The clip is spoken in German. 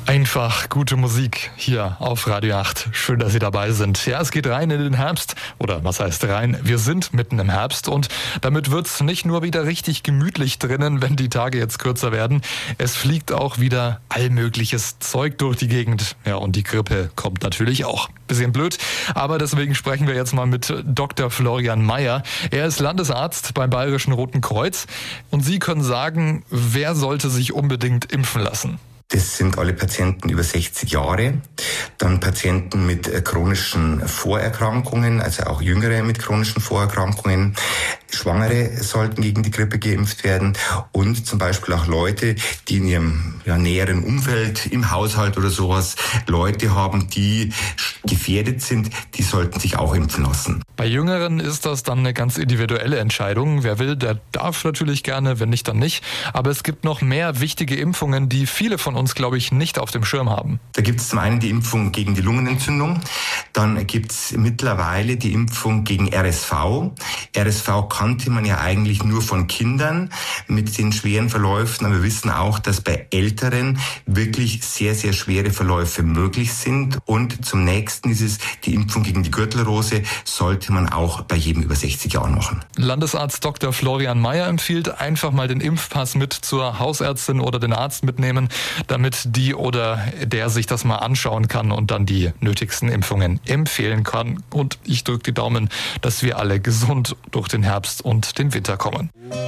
Einfach gute Musik hier auf Radio 8. Schön, dass Sie dabei sind. Ja, es geht rein in den Herbst. Oder was heißt rein? Wir sind mitten im Herbst und damit wird's nicht nur wieder richtig gemütlich drinnen, wenn die Tage jetzt kürzer werden. Es fliegt auch wieder allmögliches Zeug durch die Gegend. Ja, und die Grippe kommt natürlich auch. Bisschen blöd, aber deswegen sprechen wir jetzt mal mit Dr. Florian Mayer. Er ist Landesarzt beim Bayerischen Roten Kreuz. Und Sie können sagen, wer sollte sich unbedingt impfen lassen? Das sind alle Patienten über 60 Jahre, dann Patienten mit chronischen Vorerkrankungen, also auch Jüngere mit chronischen Vorerkrankungen. Schwangere sollten gegen die Grippe geimpft werden und zum Beispiel auch Leute, die in ihrem näheren Umfeld, im Haushalt oder sowas, Leute haben, die gefährdet sind, die sollten sich auch impfen lassen. Bei Jüngeren ist das dann eine ganz individuelle Entscheidung. Wer will, der darf natürlich gerne, wenn nicht, dann nicht. Aber es gibt noch mehr wichtige Impfungen, die viele von uns, glaube ich, nicht auf dem Schirm haben. Da gibt es zum einen die Impfung gegen die Lungenentzündung, dann gibt es mittlerweile die Impfung gegen RSV. RSV kannte man ja eigentlich nur von Kindern mit den schweren Verläufen, aber wir wissen auch, dass bei Älteren wirklich sehr, sehr schwere Verläufe möglich sind. Und zum nächsten ist es die Impfung gegen die Gürtelrose, sollte man auch bei jedem über 60 Jahren machen. Landesarzt Dr. Florian Mayer empfiehlt, einfach mal den Impfpass mit zur Hausärztin oder den Arzt mitnehmen, damit die oder der sich das mal anschauen kann und dann die nötigsten Impfungen empfehlen kann. Und ich drücke die Daumen, dass wir alle gesund durch den Herbst und den Winter kommen.